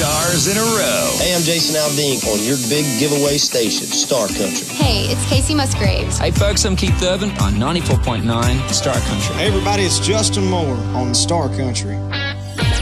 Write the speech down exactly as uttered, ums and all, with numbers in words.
stars in a row. Hey, I'm Jason Aldean on your big giveaway station, Star Country. Hey, it's Casey Musgraves. Hey, folks, I'm Keith Urban on ninety-four point nine Star Country. Hey, everybody, it's Justin Moore on Star Country.